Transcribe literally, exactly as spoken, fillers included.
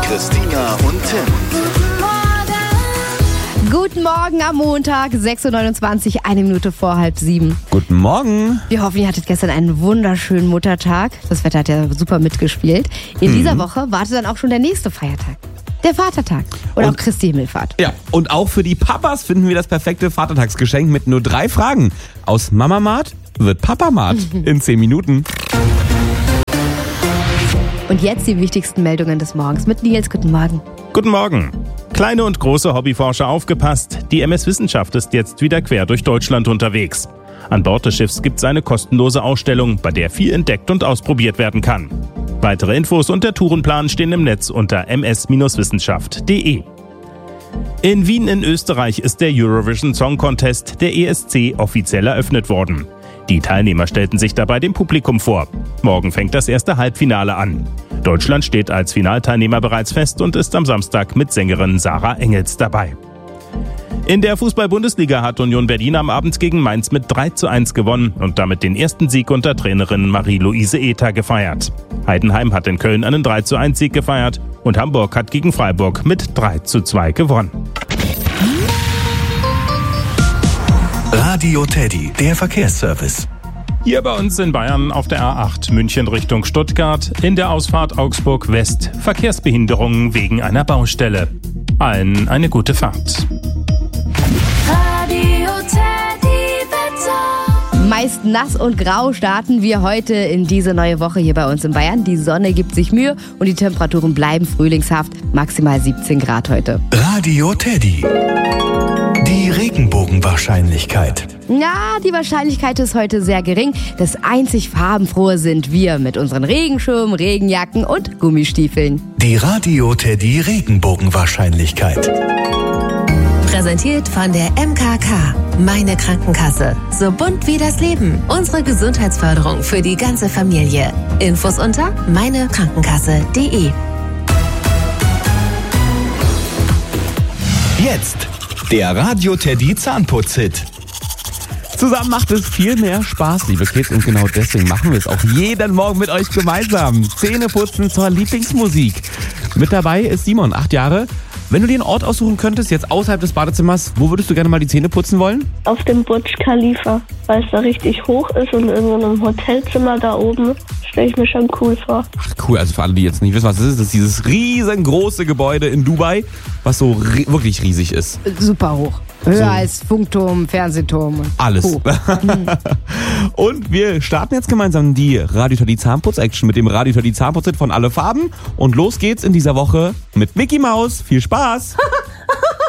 Christina und Tim. Guten Morgen am Montag, sechs Uhr neunundzwanzig, eine Minute vor halb sieben. Guten Morgen. Wir hoffen, ihr hattet gestern einen wunderschönen Muttertag. Das Wetter hat ja super mitgespielt. In Mhm. dieser Woche wartet dann auch schon der nächste Feiertag. Der Vatertag. Oder Und- auch Christi Himmelfahrt. Ja, und auch für die Papas finden wir das perfekte Vatertagsgeschenk mit nur drei Fragen. Aus Mamamat wird Papamat in zehn Minuten. Und jetzt die wichtigsten Meldungen des Morgens mit Nils. Guten Morgen. Guten Morgen. Kleine und große Hobbyforscher aufgepasst. Die M S Wissenschaft ist jetzt wieder quer durch Deutschland unterwegs. An Bord des Schiffs gibt es eine kostenlose Ausstellung, bei der viel entdeckt und ausprobiert werden kann. Weitere Infos und der Tourenplan stehen im Netz unter m s wissenschaft punkt d e. In Wien in Österreich ist der Eurovision Song Contest, der E S C, offiziell eröffnet worden. Die Teilnehmer stellten sich dabei dem Publikum vor. Morgen fängt das erste Halbfinale an. Deutschland steht als Finalteilnehmer bereits fest und ist am Samstag mit Sängerin Sarah Engels dabei. In der Fußball-Bundesliga hat Union Berlin am Abend gegen Mainz mit drei zu eins gewonnen und damit den ersten Sieg unter Trainerin Marie-Louise Ether gefeiert. Heidenheim hat in Köln einen drei zu eins Sieg gefeiert und Hamburg hat gegen Freiburg mit drei zu zwei gewonnen. Radio Teddy, der Verkehrsservice. Hier bei uns in Bayern auf der A acht München Richtung Stuttgart in der Ausfahrt Augsburg West Verkehrsbehinderungen wegen einer Baustelle. Allen eine gute Fahrt. Radio Teddy Wetter. Meist nass und grau starten wir heute in diese neue Woche hier bei uns in Bayern. Die Sonne gibt sich Mühe und die Temperaturen bleiben frühlingshaft. Maximal siebzehn Grad heute. Radio Teddy. Die Regenbogenwahrscheinlichkeit. Ja, die Wahrscheinlichkeit ist heute sehr gering. Das einzig Farbenfrohe sind wir mit unseren Regenschirmen, Regenjacken und Gummistiefeln. Die Radio Teddy Regenbogenwahrscheinlichkeit. Präsentiert von der M K K. Meine Krankenkasse. So bunt wie das Leben. Unsere Gesundheitsförderung für die ganze Familie. Infos unter meine krankenkasse punkt d e. Jetzt der Radio Teddy Zahnputz-Hit. Zusammen macht es viel mehr Spaß, liebe Kids, und genau deswegen machen wir es auch jeden Morgen mit euch gemeinsam. Zähneputzen zur Lieblingsmusik. Mit dabei ist Simon, acht Jahre. Wenn du dir einen Ort aussuchen könntest, jetzt außerhalb des Badezimmers, wo würdest du gerne mal die Zähne putzen wollen? Auf dem Burj Khalifa, weil es da richtig hoch ist und in so einem Hotelzimmer da oben stelle ich mir schon cool vor. Ach cool, also für alle, die jetzt nicht wissen, was es ist, das ist dieses riesengroße Gebäude in Dubai, was so ri- wirklich riesig ist. Super hoch. Höher So. als Funkturm, Fernsehturm. und Alles. Co. Und wir starten jetzt gemeinsam die Radio Teddy Zahnputz-Action mit dem Radio Teddy Zahnputz-Hit von Alle Farben. Und los geht's in dieser Woche mit Mickey Maus. Viel Spaß!